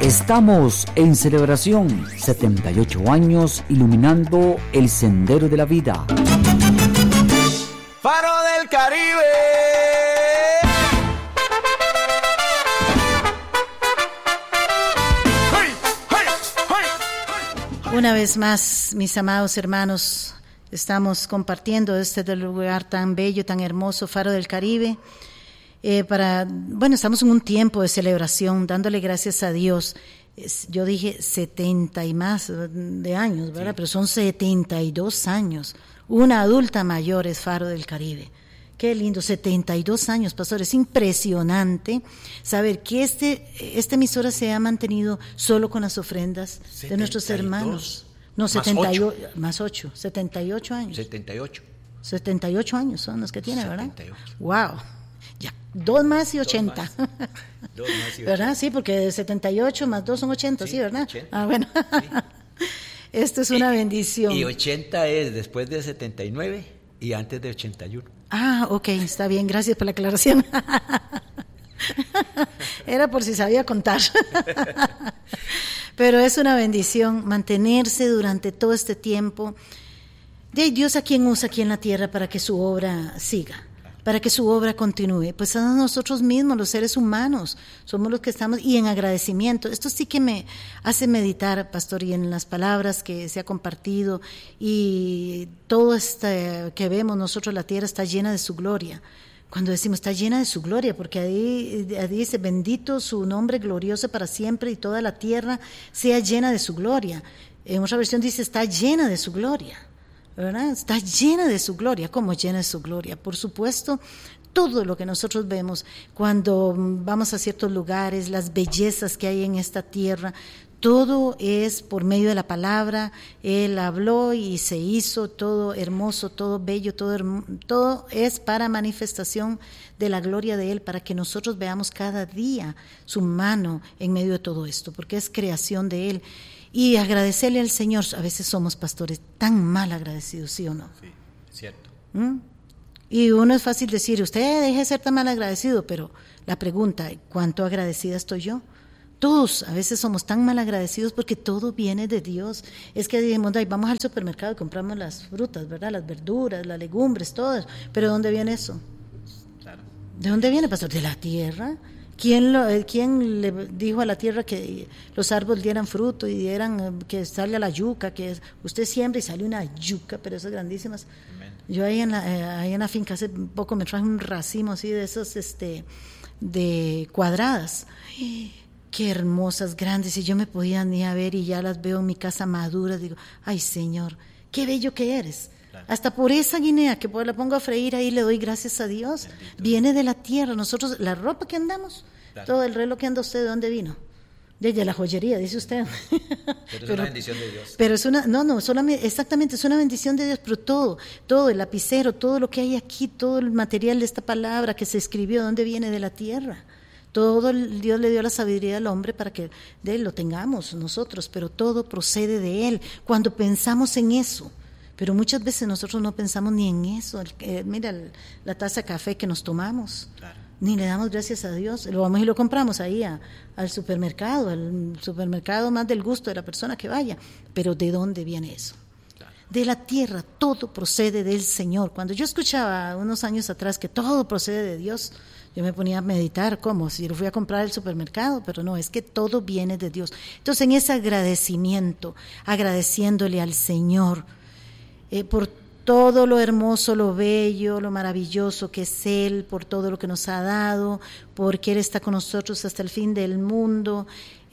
Estamos en celebración, 78 años iluminando el sendero de la vida. Faro del Caribe. Una vez más, mis amados hermanos, estamos compartiendo este lugar tan bello, tan hermoso, Faro del Caribe. Estamos en un tiempo de celebración, dándole gracias a Dios. Yo dije 70 y más de años, ¿verdad? Sí. Pero son 72 años. Una adulta mayor es Faro del Caribe. Qué lindo, 72 años, pastor. Es impresionante saber que esta emisora se ha mantenido solo con las ofrendas 72. De nuestros hermanos. No, 78, más 8, 78 años. 78 años son los que tiene, 78. ¿Verdad? Wow. Ya, 2 más y 80. 2 más y 80. ¿Verdad? Sí, porque 78 más 2 son 80, sí, ¿verdad? 80. Ah, bueno. Sí. Esto es una bendición. Y 80 es después de 79 y antes de 81. Ah, ok, está bien, gracias por la aclaración. Era por si sabía contar. Pero es una bendición mantenerse durante todo este tiempo. Dios a quien usa aquí en la tierra para que su obra siga, para que su obra continúe. Pues a nosotros mismos, los seres humanos, somos los que estamos, y en agradecimiento. Esto sí que me hace meditar, pastor, y en las palabras que se ha compartido, y todo esto que vemos nosotros, la tierra está llena de su gloria. Cuando decimos está llena de su gloria, porque ahí dice, bendito su nombre glorioso para siempre, y toda la tierra sea llena de su gloria. En otra versión dice, está llena de su gloria. ¿Verdad? Está llena de su gloria. ¿Cómo llena de su gloria? Por supuesto, todo lo que nosotros vemos cuando vamos a ciertos lugares, las bellezas que hay en esta tierra, todo es por medio de la palabra. Él habló y se hizo todo hermoso, todo bello, todo es para manifestación de la gloria de Él, para que nosotros veamos cada día su mano en medio de todo esto, porque es creación de Él. Y agradecerle al Señor. A veces somos, pastores, tan mal agradecidos, ¿sí o no? Sí, es cierto. Y uno es fácil decir, usted deje de ser tan mal agradecido, pero la pregunta, ¿cuánto agradecida estoy yo? Todos a veces somos tan mal agradecidos porque todo viene de Dios. Es que decimos, vamos al supermercado y compramos las frutas, ¿verdad? Las verduras, las legumbres, todo eso. Pero ¿de dónde viene eso? Claro. ¿De dónde viene, pastor? ¿De la tierra? ¿Quién le dijo a la tierra que los árboles dieran fruto y dieran que salga la yuca? Que usted siembra y sale una yuca, pero esas grandísimas. Amen. Yo ahí en la finca hace poco me traje un racimo así de esos de cuadradas. Qué hermosas, grandes, y yo me podía ni a ver y ya las veo en mi casa maduras. Digo, ay Señor, qué bello que eres. Claro. Hasta por esa guinea que la pongo a freír ahí le doy gracias a Dios. Bendito. Viene de la tierra. Nosotros, la ropa que andamos, claro. Todo el reloj que anda usted, ¿de dónde vino? Desde la joyería, dice usted. Pero es una bendición de Dios. Pero es solamente, exactamente, es una bendición de Dios, pero todo, el lapicero, todo lo que hay aquí, todo el material de esta palabra que se escribió, ¿dónde viene? De la tierra. Todo Dios le dio la sabiduría al hombre para que de él lo tengamos nosotros, pero todo procede de Él. Cuando pensamos en eso, pero muchas veces nosotros no pensamos ni en eso. Mira la taza de café que nos tomamos, claro. Ni le damos gracias a Dios. Lo vamos y lo compramos ahí al supermercado más del gusto de la persona que vaya. Pero ¿de dónde viene eso? Claro. De la tierra, todo procede del Señor. Cuando yo escuchaba unos años atrás que todo procede de Dios, yo me ponía a meditar, ¿cómo? Si lo fui a comprar al supermercado, pero no, es que todo viene de Dios. Entonces, en ese agradecimiento, agradeciéndole al Señor por todo lo hermoso, lo bello, lo maravilloso que es Él, por todo lo que nos ha dado, porque Él está con nosotros hasta el fin del mundo.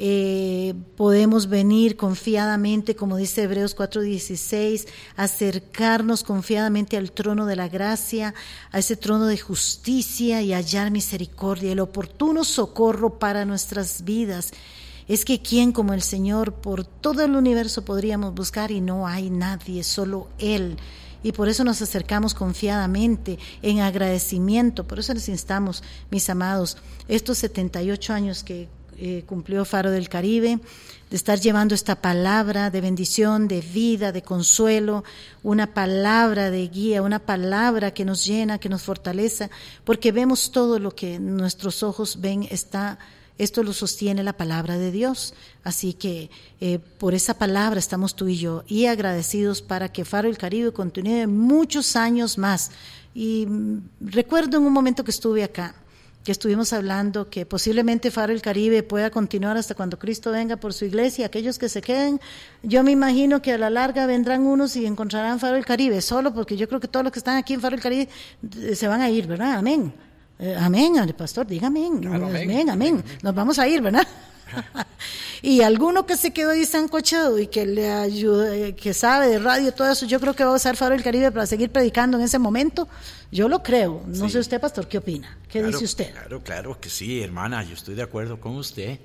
Podemos venir confiadamente, como dice Hebreos 4:16, acercarnos confiadamente al trono de la gracia, a ese trono de justicia, y hallar misericordia, el oportuno socorro para nuestras vidas. Es que quién como el Señor, por todo el universo podríamos buscar, y no hay nadie, solo Él. Y por eso nos acercamos confiadamente, en agradecimiento. Por eso les instamos, mis amados, estos 78 años que cumplió Faro del Caribe, de estar llevando esta palabra de bendición, de vida, de consuelo, una palabra de guía, una palabra que nos llena, que nos fortaleza, porque vemos todo lo que nuestros ojos ven está esto lo sostiene la palabra de Dios. Así que por esa palabra estamos tú y yo, y agradecidos para que Faro del Caribe continúe muchos años más. Y recuerdo en un momento que estuve acá, que estuvimos hablando que posiblemente Faro del Caribe pueda continuar hasta cuando Cristo venga por su iglesia. Aquellos que se queden, yo me imagino que a la larga vendrán unos y encontrarán Faro del Caribe, solo porque yo creo que todos los que están aquí en Faro del Caribe se van a ir, ¿verdad? Amén. Amén, pastor, diga amén. Claro, Amén, amén. Nos vamos a ir, ¿verdad? Y alguno que se quedó ahí sancochado y que le ayude, que sabe de radio y todo eso, yo creo que va a usar Faro del Caribe para seguir predicando en ese momento. Yo lo creo. No sé usted, pastor, ¿qué opina? ¿Qué dice usted? Claro que sí, hermana, yo estoy de acuerdo con usted.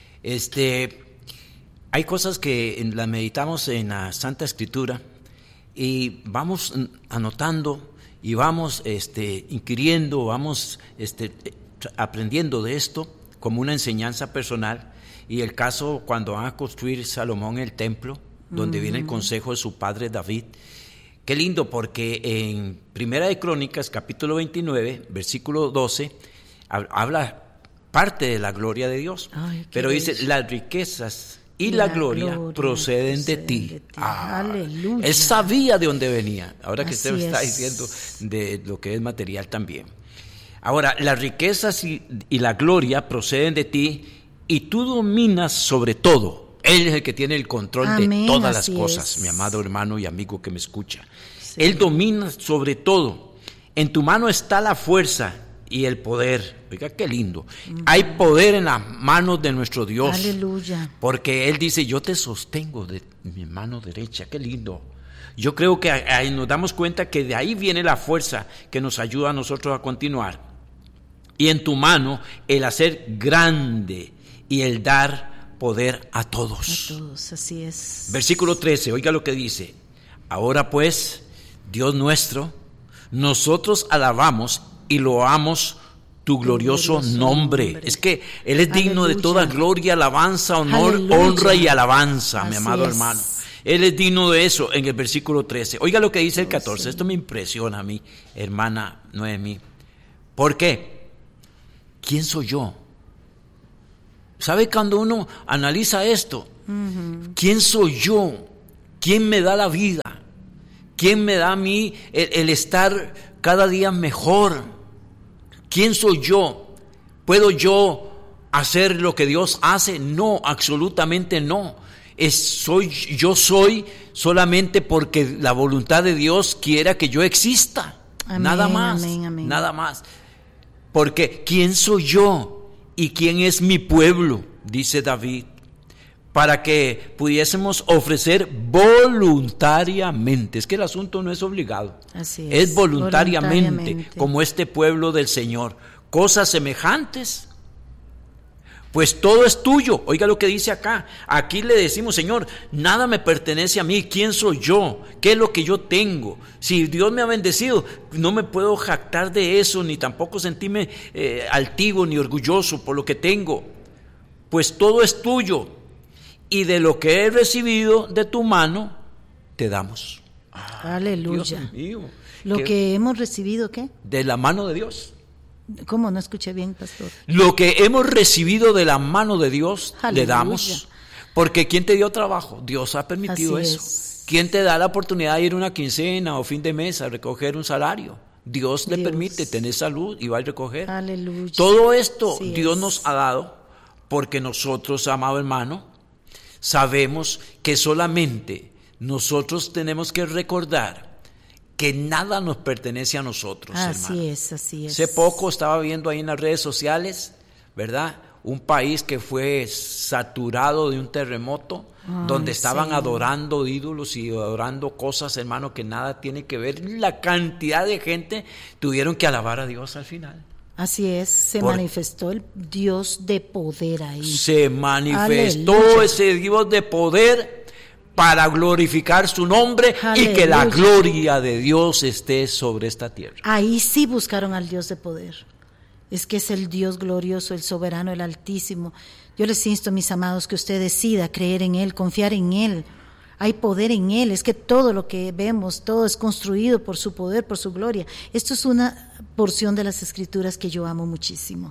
Hay cosas que las meditamos en la Santa Escritura y vamos anotando y vamos inquiriendo, vamos aprendiendo de esto como una enseñanza personal. Y el caso cuando van a construir Salomón el templo, donde viene el consejo de su padre David. Qué lindo, porque en Primera de Crónicas, capítulo 29, versículo 12, habla parte de la gloria de Dios. Ay, pero dice, las riquezas y la gloria proceden de ti. Aleluya. Él sabía de dónde venía. Ahora que usted está diciendo de lo que es material también. Ahora, las riquezas y la gloria proceden de ti, y tú dominas sobre todo. Él es el que tiene el control de todas las cosas, mi amado hermano y amigo que me escucha. Sí. Él domina sobre todo. En tu mano está la fuerza y el poder. Oiga, qué lindo. Hay poder en las manos de nuestro Dios. Aleluya. Porque Él dice, yo te sostengo de mi mano derecha. Qué lindo. Yo creo que ahí nos damos cuenta que de ahí viene la fuerza que nos ayuda a nosotros a continuar. Y en tu mano el hacer grande y el dar poder a todos. A todos, así es. Versículo 13, oiga lo que dice. Ahora pues, Dios nuestro, nosotros alabamos y loamos tu glorioso nombre. Es que Él es digno de toda gloria, alabanza, honor, honra y alabanza, mi amado hermano. Él es digno de eso en el versículo 13. Oiga lo que dice el 14. Esto me impresiona a mí, hermana Noemí. ¿Por qué? ¿Quién soy yo? ¿Sabe cuando uno analiza esto? ¿Quién soy yo? ¿Quién me da la vida? ¿Quién me da a mí el estar cada día mejor? ¿Quién soy yo? ¿Puedo yo hacer lo que Dios hace? No, absolutamente no. Yo soy solamente porque la voluntad de Dios quiera que yo exista. Amén, nada más, amén. Nada más. Porque ¿quién soy yo? ¿Y quién es mi pueblo? Dice David, para que pudiésemos ofrecer voluntariamente. Es que el asunto no es obligado, así es voluntariamente, como este pueblo del Señor, cosas semejantes. Pues todo es tuyo. Oiga lo que dice acá. Aquí le decimos, Señor, nada me pertenece a mí. ¿Quién soy yo? ¿Qué es lo que yo tengo? Si Dios me ha bendecido, no me puedo jactar de eso, ni tampoco sentirme altivo ni orgulloso por lo que tengo. Pues todo es tuyo. Y de lo que he recibido de tu mano, te damos. Aleluya. Dios mío. Lo que hemos recibido, ¿qué? De la mano de Dios. ¿Cómo? No escuché bien, pastor. Lo que hemos recibido de la mano de Dios, aleluya, le damos. Porque ¿quién te dio trabajo? Dios ha permitido eso. ¿Quién te da la oportunidad de ir una quincena o fin de mes a recoger un salario? Dios le permite tener salud y va a recoger. Aleluya. Todo esto Dios nos ha dado porque nosotros, amado hermano, sabemos que solamente nosotros tenemos que recordar que nada nos pertenece a nosotros, así hermano. Así es. Hace poco estaba viendo ahí en las redes sociales, ¿verdad? Un país que fue saturado de un terremoto, donde estaban adorando ídolos y adorando cosas, hermano, que nada tiene que ver. La cantidad de gente tuvieron que alabar a Dios al final. Así es, se manifestó el Dios de poder ahí. Se manifestó ese Dios de poder para glorificar su nombre. Aleluya. Y que la gloria de Dios esté sobre esta tierra. Ahí sí buscaron al Dios de poder. Es que es el Dios glorioso, el soberano, el altísimo. Yo les insto, mis amados, que usted decida creer en Él, confiar en Él. Hay poder en Él. Es que todo lo que vemos, todo es construido por su poder, por su gloria. Esto es una porción de las Escrituras que yo amo muchísimo.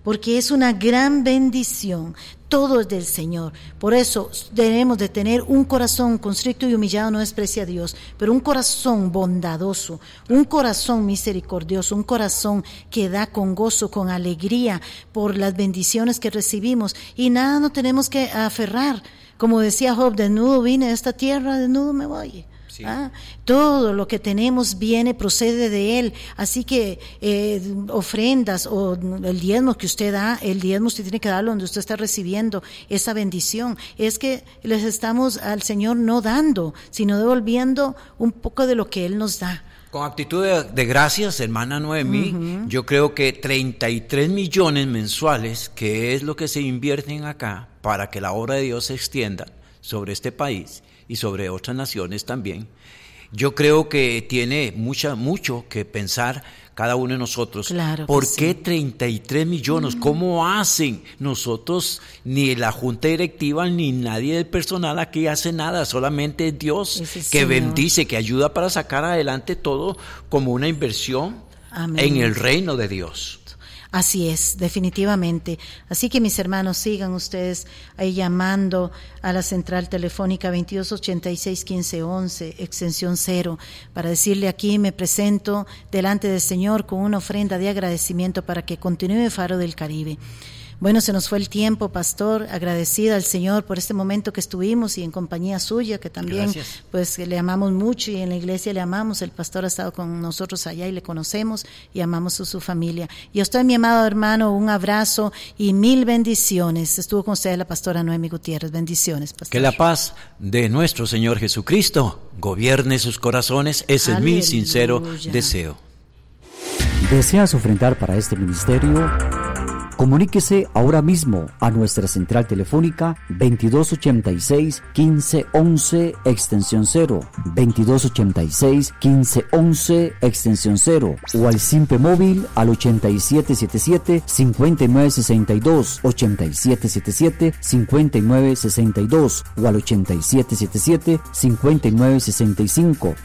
porque es una gran bendición. Todo es del Señor. Por eso debemos de tener un corazón constricto y humillado, no desprecia a Dios, pero un corazón bondadoso, un corazón misericordioso, un corazón que da con gozo, con alegría por las bendiciones que recibimos, y nada nos tenemos que aferrar. Como decía Job, desnudo vine a esta tierra, desnudo me voy. Sí. Todo lo que tenemos procede de Él, así que ofrendas o el diezmo que usted da, el diezmo usted tiene que darlo donde usted está recibiendo esa bendición. Es que les estamos al Señor no dando, sino devolviendo un poco de lo que Él nos da. Con actitud de gracias, hermana Noemí, yo creo que 33 millones mensuales, que es lo que se invierten acá para que la obra de Dios se extienda sobre este país y sobre otras naciones también, yo creo que tiene mucho que pensar cada uno de nosotros. Claro. ¿Por qué 33 millones? ¿Cómo hacen? Nosotros, ni la junta directiva, ni nadie del personal aquí hace nada, solamente Dios que bendice, que ayuda para sacar adelante todo como una inversión. Amén. En el reino de Dios. Así es, definitivamente. Así que mis hermanos, sigan ustedes ahí llamando a la central telefónica 2286-1511, extensión 0, para decirle: aquí me presento delante del Señor con una ofrenda de agradecimiento para que continúe Faro del Caribe. Bueno, se nos fue el tiempo, pastor, agradecida al Señor por este momento que estuvimos y en compañía suya, que también pues le amamos mucho y en la iglesia le amamos. El pastor ha estado con nosotros allá y le conocemos y amamos a su familia. Y a usted, mi amado hermano, un abrazo y 1000 bendiciones. Estuvo con usted la pastora Noemí Gutiérrez. Bendiciones, pastor. Que la paz de nuestro Señor Jesucristo gobierne sus corazones, ese es mi sincero deseo. ¿Deseas ofrendar para este ministerio? Comuníquese ahora mismo a nuestra central telefónica 2286-1511 extensión 0, 2286-1511 extensión 0, o al simple móvil al 8777-5962, 8777-5962, o al 8777-5965,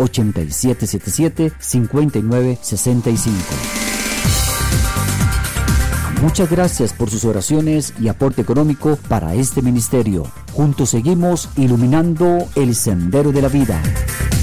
8777-5965. Muchas gracias por sus oraciones y aporte económico para este ministerio. Juntos seguimos iluminando el sendero de la vida.